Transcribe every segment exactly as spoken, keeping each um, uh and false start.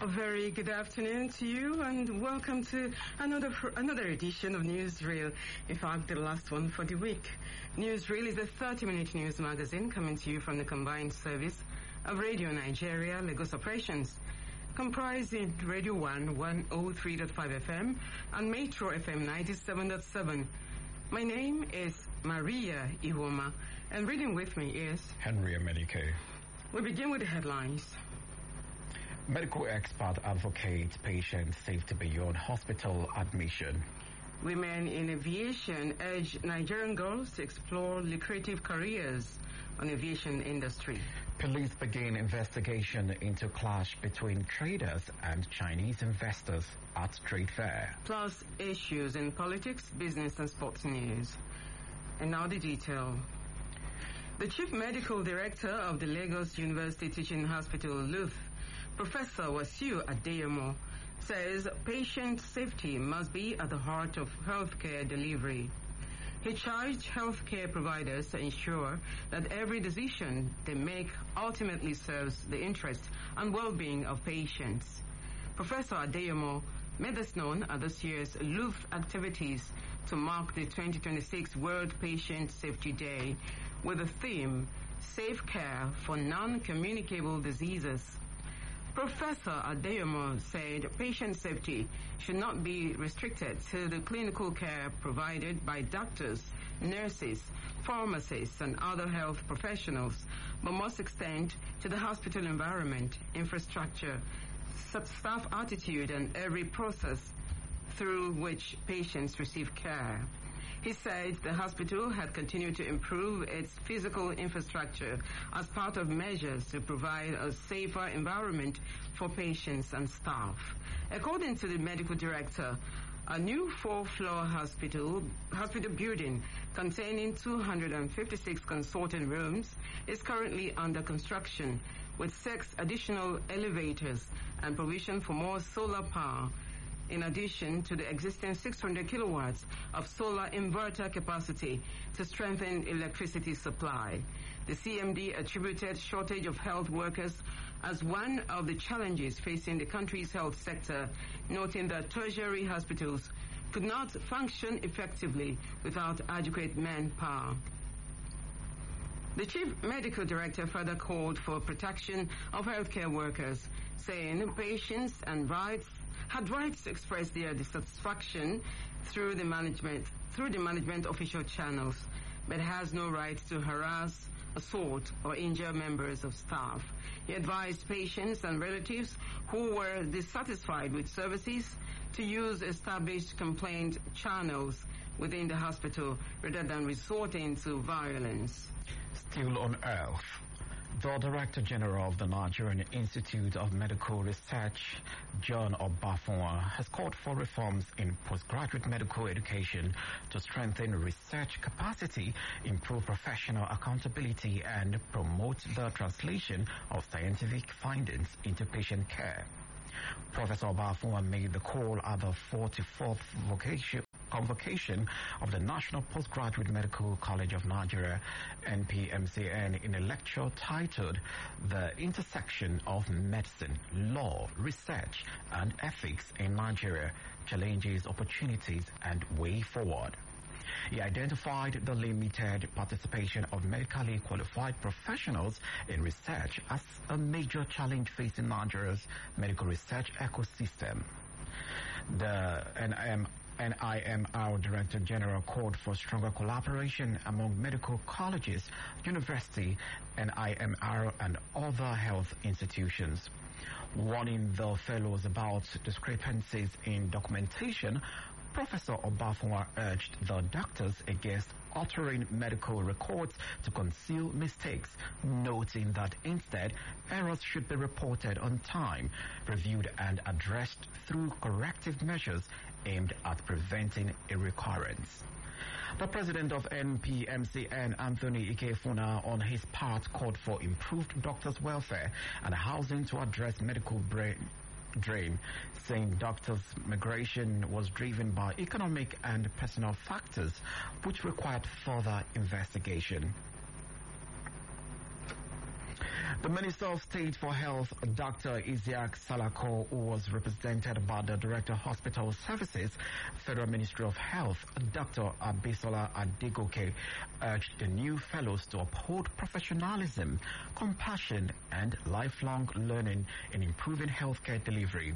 A very good afternoon to you, and welcome to another another edition of Newsreel. In fact, the last one for the week. Newsreel is a thirty-minute news magazine coming to you from the combined service of Radio Nigeria Lagos operations, comprising Radio One one oh three point five F M and Metro F M ninety-seven point seven. My name is Maria Iwoma, and reading with me is Henry Amenike. We begin with the headlines. Medical expert advocates patient safety beyond hospital admission. Women in aviation urge Nigerian girls to explore lucrative careers on aviation industry. Police begin investigation into clash between traders and Chinese investors at trade fair. Plus issues in politics, business and sports news. And now the detail. The Chief Medical Director of the Lagos University Teaching Hospital, L U T H, Professor Wasiu Adeyemo, says patient safety must be at the heart of healthcare delivery. He charged healthcare providers to ensure that every decision they make ultimately serves the interest and well-being of patients. Professor Adeyemo made this known at this year's L U T H activities to mark the twenty twenty-six World Patient Safety Day with the theme, Safe Care for Non-Communicable Diseases. Professor Adeyemo said patient safety should not be restricted to the clinical care provided by doctors, nurses, pharmacists, and other health professionals, but must extend to the hospital environment, infrastructure, staff attitude, and every process through which patients receive care. He said the hospital had continued to improve its physical infrastructure as part of measures to provide a safer environment for patients and staff. According to the medical director, a new four-floor hospital hospital building containing two hundred fifty-six consulting rooms is currently under construction, with six additional elevators and provision for more solar power, in addition to the existing six hundred kilowatts of solar inverter capacity to strengthen electricity supply. The C M D attributed shortage of health workers as one of the challenges facing the country's health sector, noting that tertiary hospitals could not function effectively without adequate manpower. The Chief Medical Director further called for protection of healthcare workers, saying patients and rights had rights to express their dissatisfaction through the management through the management official channels, but has no right to harass, assault, or injure members of staff. He advised patients and relatives who were dissatisfied with services to use established complaint channels within the hospital rather than resorting to violence. Still on health, the Director General of the Nigerian Institute of Medical Research, John Obafunwa, has called for reforms in postgraduate medical education to strengthen research capacity, improve professional accountability, and promote the translation of scientific findings into patient care. Professor Obafunwa made the call at the forty-fourth vocation convocation of the National Postgraduate Medical College of Nigeria, N P M C N, in a lecture titled The Intersection of Medicine, Law, Research, and Ethics in Nigeria, Challenges, Opportunities, and Way Forward. He identified the limited participation of medically qualified professionals in research as a major challenge facing Nigeria's medical research ecosystem. The N I M R Director General called for stronger collaboration among medical colleges, university, N I M R, and other health institutions. Warning the fellows about discrepancies in documentation, Professor Obafunwa urged the doctors against altering medical records to conceal mistakes, noting that instead errors should be reported on time, reviewed and addressed through corrective measures aimed at preventing a recurrence. The president of N P M C N, Anthony Ikefuna, on his part called for improved doctors' welfare and housing to address medical brain drain, saying doctors' migration was driven by economic and personal factors which required further investigation. The Minister of State for Health, Doctor Isiaq Salako, who was represented by the Director of Hospital Services, Federal Ministry of Health, Doctor Abisola Adegoke, urged the new fellows to uphold professionalism, compassion, and lifelong learning in improving healthcare delivery.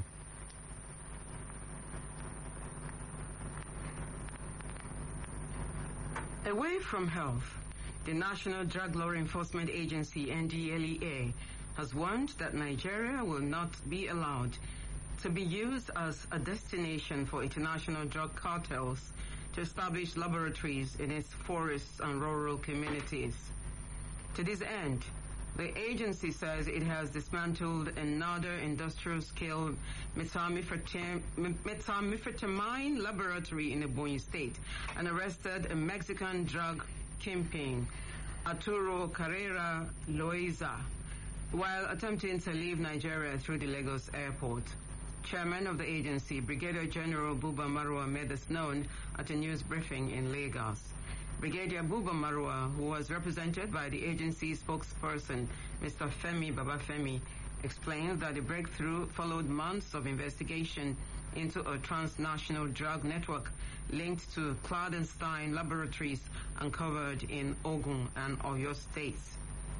Away from health, the National Drug Law Enforcement Agency, N D L E A, has warned that Nigeria will not be allowed to be used as a destination for international drug cartels to establish laboratories in its forests and rural communities. To this end, the agency says it has dismantled another industrial-scale methamphetamine laboratory in Ebonyi State and arrested a Mexican drug kingpin, Arturo Carrera Loaiza, while attempting to leave Nigeria through the Lagos airport. Chairman of the agency, Brigadier General Buba Marwa, made this known at a news briefing in Lagos. Brigadier Buba Marwa, who was represented by the agency spokesperson, Mister Femi Babafemi, explained that the breakthrough followed months of investigation into a transnational drug network linked to clandestine laboratories uncovered in Ogun and Oyo states.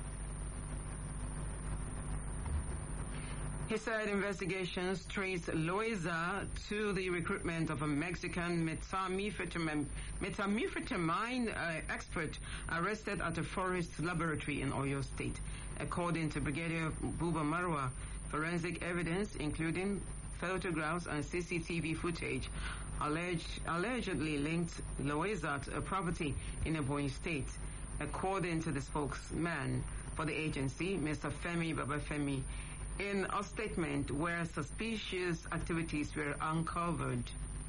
He said investigations traced Loaiza to the recruitment of a Mexican methamphetamine, methamphetamine uh, expert arrested at a forest laboratory in Oyo State. According to Brigadier Buba Marwa, forensic evidence, including photographs and C C T V footage, alleged, allegedly linked Loaiza to a property in Ebonyi State. According to the spokesman for the agency, Mister Femi Babafemi, in a statement where suspicious activities were uncovered.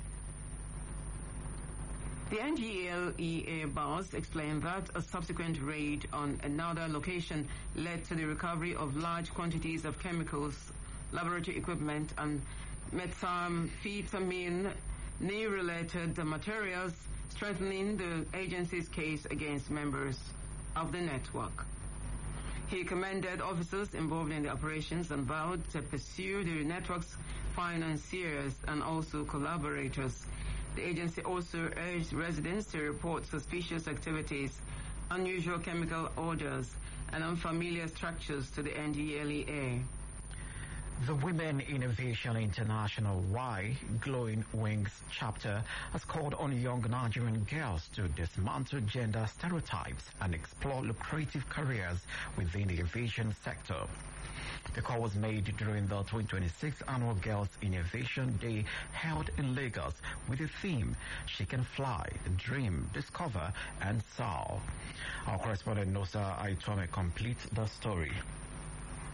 The N D L E A boss explained that a subsequent raid on another location led to the recovery of large quantities of chemicals, laboratory equipment, and methamphetamine related materials, strengthening the agency's case against members of the network. He commended officers involved in the operations and vowed to pursue the network's financiers and also collaborators. The agency also urged residents to report suspicious activities, unusual chemical odors, and unfamiliar structures to the N D L E A. The Women Innovation International Y Glowing Wings chapter has called on young Nigerian girls to dismantle gender stereotypes and explore lucrative careers within the innovation sector. The call was made during the twenty twenty-six Annual Girls Innovation Day held in Lagos with the theme, She Can Fly, Dream, Discover, and Soar. Our correspondent Nosa Aitome completes the story.